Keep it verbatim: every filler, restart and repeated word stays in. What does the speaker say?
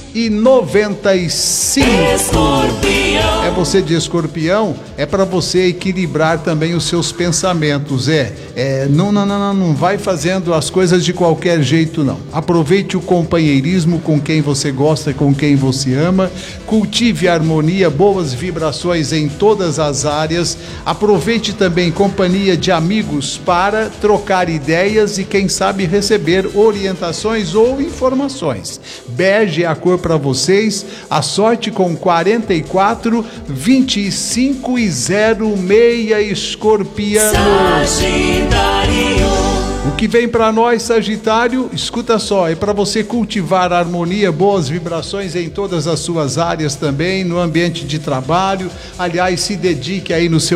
e noventa e cinco. Escorpião. É você de Escorpião, é para você equilibrar também os seus pensamentos. É, é não, não, não, não vai fazendo as coisas de qualquer jeito, não. Aproveite o companheirismo com quem você gosta, com quem você ama. Cultive a harmonia, boas vibrações em todas as áreas. Aproveite também companhia de amigos para trocar ideias e, quem sabe, receber orientações ou informações. Bege é a cor para vocês. A sorte com quarenta e quatro, vinte e cinco e zero seis, Escorpião. Sagitário. O que vem para nós, Sagitário, escuta só, é para você cultivar a harmonia, boas vibrações em todas as suas áreas também, no ambiente de trabalho. Aliás, se dedique aí no seu